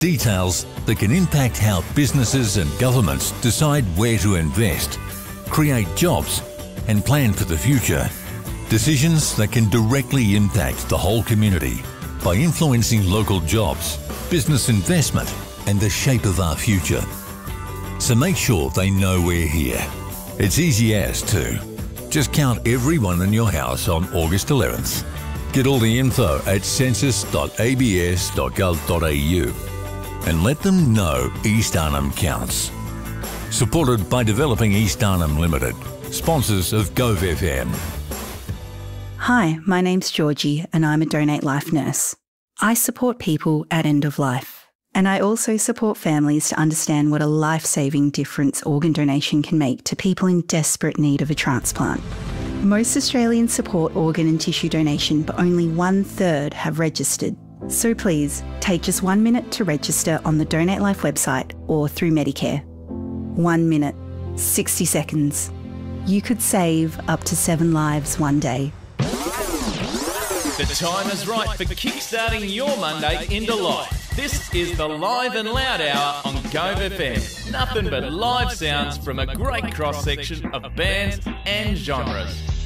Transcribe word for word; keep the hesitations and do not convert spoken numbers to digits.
Details that can impact how businesses and governments decide where to invest, create jobs and plan for the future. Decisions that can directly impact the whole community by influencing local jobs, business investment and the shape of our future. So make sure they know we're here. It's easy as too. Just count everyone in your house on August eleventh. Get all the info at census dot a b s dot gov dot a u and let them know East Arnhem counts. Supported by Developing East Arnhem Limited, sponsors of Gove F M. Hi, my name's Georgie and I'm a Donate Life nurse. I support people at end of life, and I also support families to understand what a life-saving difference organ donation can make to people in desperate need of a transplant. Most Australians support organ and tissue donation, but only one third have registered. So please, take just one minute to register on the Donate Life website or through Medicare. One minute, sixty seconds. You could save up to seven lives one day. The time is right for kickstarting your Monday into life. This is the Live and Loud Hour on Gove F M. Nothing but live sounds from a great cross-section of bands and genres.